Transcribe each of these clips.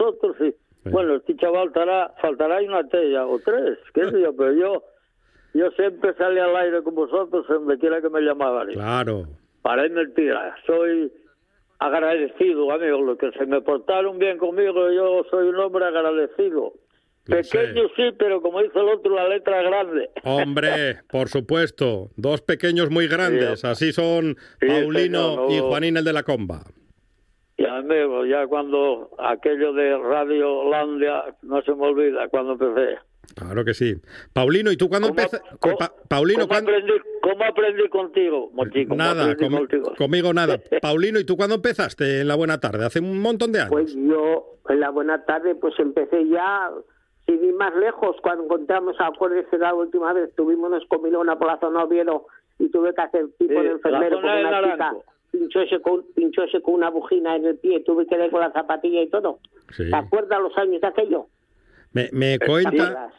vosotros y... Bueno, este chaval faltará ahí una tella o tres, qué sé yo, pero yo siempre salí al aire con vosotros donde quiera que me llamaban. Claro. Para es mentira, soy agradecido, amigos, los que se me portaron bien conmigo, yo soy un hombre agradecido. Pequeño sí, pero como dice el otro, la letra grande. Hombre, por supuesto, dos pequeños muy grandes, así son Paulino señor, no... y Juanín el de la Comba. Y amigo, ya cuando aquello de Radio Holandia, no se me olvida, cuando empecé. Claro que sí. Paulino, ¿y tú cuándo empezaste? Paulino, ¿cómo aprendí contigo, Mochico? Nada, conmigo nada. Paulino, ¿y tú cuándo empezaste en La Buena Tarde? Hace un montón de años. Pues yo en La Buena Tarde pues empecé ya, sin ir más lejos, cuando encontramos, acuérdese la última vez, tuvimos una comilona por la zona Oviedo y tuve que hacer tipo de enfermero porque una chica pinchóse con una bujina en el pie, tuve que ir con la zapatilla y todo. Sí. ¿Te acuerdas los años de aquello? Me cuenta.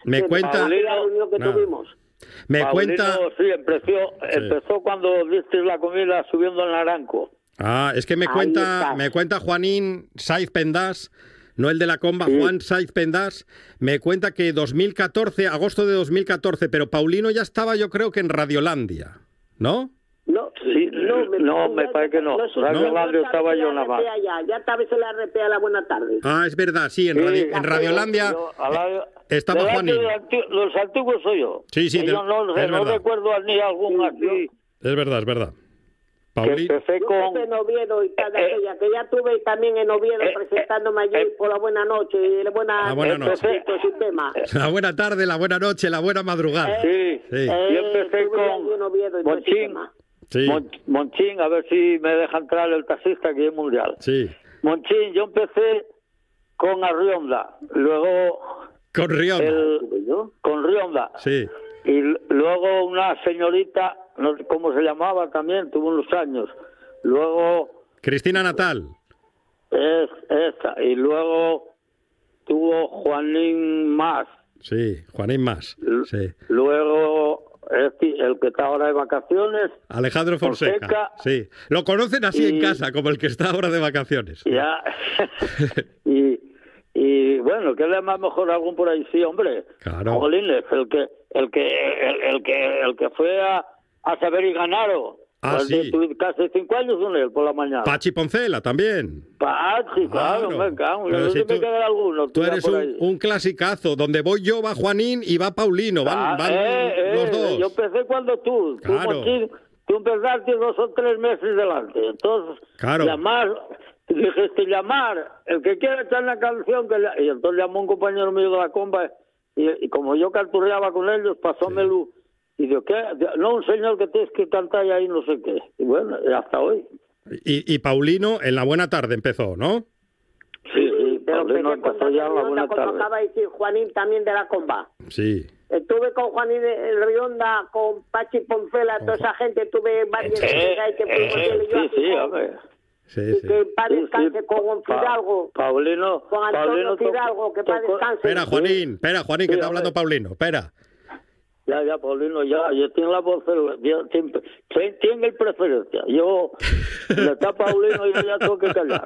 Sí, empezó cuando diste la comida subiendo el naranco. Es que me cuenta Juanín Saiz Pendas, no el de la Comba, sí. Juan Saiz Pendas, me cuenta que 2014, agosto de 2014, pero Paulino ya estaba, yo creo que en Radiolandia, ¿no? Me parece que no. Radiolandia estaba yo nada más. Ya estaba en la RP a La Buena Tarde. Es verdad, sí, en Radiolandia estaba Juanín. Los antiguos soy yo. Sí, yo no recuerdo ni algún así. Es verdad. Paulino. Empecé con... en Oviedo y tal, que ya tuve también en Oviedo presentándome allí por la buena noche y la buena noche. La buena tarde, la buena noche, la buena madrugada. Sí. Yo empecé con Monchín. Sí. Monchín, a ver si me deja entrar el taxista que es mundial. Sí. Monchín, yo empecé con Arrionda, luego... ¿Con Rionda? Con Rionda. Sí. Y luego una señorita, no sé cómo se llamaba también, tuvo unos años. Luego... Cristina Natal. Esta. Y luego tuvo Juanín Más. Sí, Juanín Más. Sí. Luego... el que está ahora de vacaciones, Alejandro Fonseca. Sí, lo conocen así en casa, como el que está ahora de vacaciones. Ya. y bueno, que le más mejor algún por ahí, sí, hombre. Claro. Jolines, el que fue a saber y ganaron. Sí. Casi 5 años con él por la mañana. Pachi Poncela también. Pachi, claro, me cago. No sé si me queda alguno. Tú eres un clasicazo. Donde voy yo va Juanín y va Paulino. Van los dos. Yo empecé cuando tú. Claro. Tú empezaste 2 o 3 meses delante. Entonces, claro. Dijiste llamar. El que quiera echar una canción. Y entonces llamó un compañero mío de la Comba. Y como yo canturreaba con ellos, pasómelo. Sí. Y digo, ¿qué? No, un señor que tienes que cantar ahí no sé qué. Y bueno, hasta hoy. Y Paulino en La Buena Tarde empezó, ¿no? Sí, pero Paulino empezó ya en La Buena Tarde. Acaba de decir Juanín también de la Comba. Sí. Estuve con Juanín en Rionda, con Pachi Poncela, toda esa gente. Tuve varias veces que fuimos Sí, hombre. Sí. Que para descanse con Fidalgo. Paulino. Con Antonio Fidalgo, que para descanse. Espera, Juanín, que está hablando Paulino. Espera. Ya, Paulino, yo tengo la voz, tiene el preferencia. Yo, le está Paulino y yo ya tengo que callar.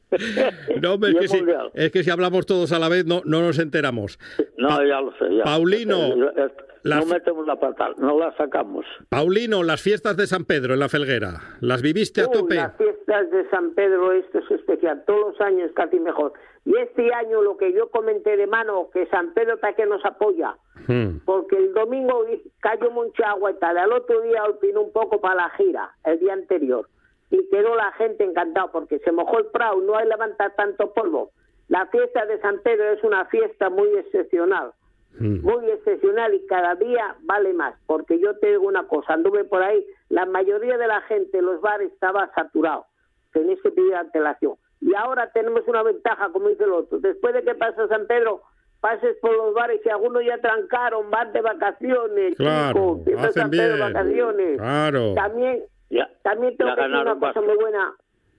No, es que si hablamos todos a la vez no nos enteramos. No, ya lo sé. Ya. Paulino. No metemos la pata, no la sacamos. Paulino, las fiestas de San Pedro en la Felguera, ¿las viviste a tope? Las fiestas de San Pedro, esto es especial, todos los años casi mejor. Y este año lo que yo comenté de mano, que San Pedro para que nos apoya, porque el domingo cayó mucha agua y tal, al otro día opinó un poco para la gira, el día anterior, y quedó la gente encantada porque se mojó el prau, no hay levantar tanto polvo. La fiesta de San Pedro es una fiesta muy excepcional. Muy excepcional y cada día vale más, porque yo te digo una cosa, anduve por ahí, la mayoría de la gente en los bares estaba saturado, tenéis que pedir antelación, y ahora tenemos una ventaja, como dice el otro, después de que pasa San Pedro, pases por los bares y algunos ya trancaron, van de vacaciones, claro, chicos, hacen San Pedro, bien, vacaciones, claro. También tengo que decir una cosa muy buena,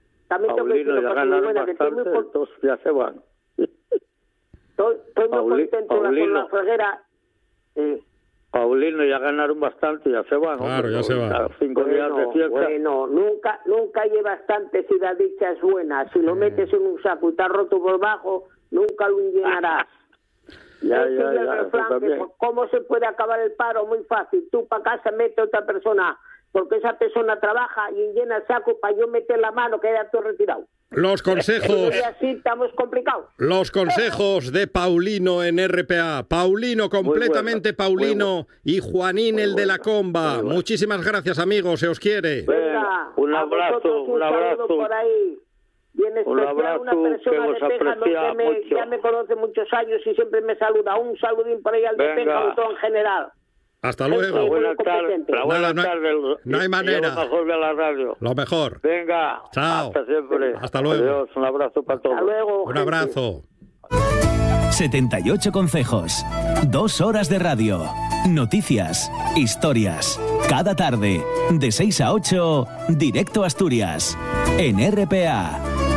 que estoy muy contento, ya se van. Estoy muy contento con la Felguera. Paulino, ya ganaron bastante, ya se van. Claro, ya se van. 5 días de fiesta. Bueno, nunca hay bastante si la dicha es buena. Si lo metes en un saco y está roto por bajo, nunca lo llenarás. Ya, el refrán, ¿cómo se puede acabar el paro? Muy fácil. Tú para casa mete a otra persona, porque esa persona trabaja y llena el saco para yo meter la mano, queda todo retirado. Los consejos. Y así estamos complicados. Los consejos de Paulino en RPA. Paulino, completamente Paulino, y Juanín, el de la comba. Muchísimas gracias, amigos, se os quiere. Venga, un abrazo por ahí. Y en especial una persona de Péjano que ya me conoce muchos años y siempre me saluda. Un saludín por ahí al de Péjano, todo en general. Hasta luego. Buenas tardes. No hay manera. Lo mejor de la radio. Lo mejor. Venga. Chao. Hasta siempre. Hasta luego. Adiós. Un abrazo para todos. Hasta luego. Un abrazo. 78 consejos. 2 horas de radio. Noticias. Historias. Cada tarde. De 6 a 8. Directo a Asturias. En RPA.